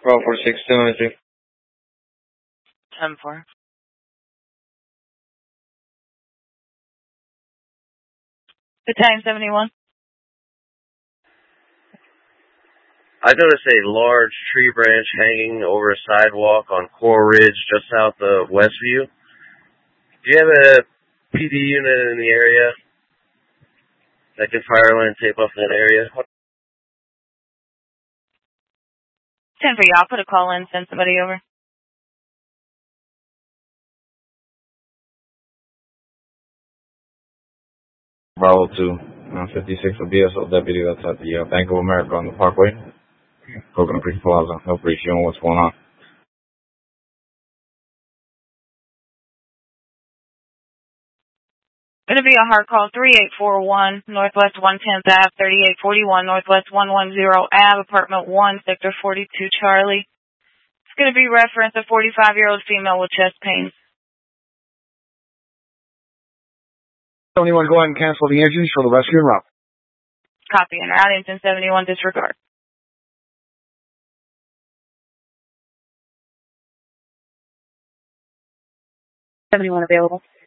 Bravo 46, 293. 10-4. Battalion 71. I noticed a large tree branch hanging over a sidewalk on Coral Ridge just south of Westview. Do you have a PD unit in the area that can fire line tape up that area? 10 for you. I'll put a call in, send somebody over. Bravo 2, 56 a BSO deputy that's at the Bank of America on the Parkway. Coconut Creek Plaza. Help brief you on what's going on. Going to be a hard call 3841 Northwest 110th Ave, 3841 Northwest 110 Ave, Apartment 1, Sector 42, Charlie. It's going to be reference a 45-year-old female with chest pains. 71, go ahead and cancel the engines for the rescue and route. Copy. And Arlington 71, disregard. 71 available.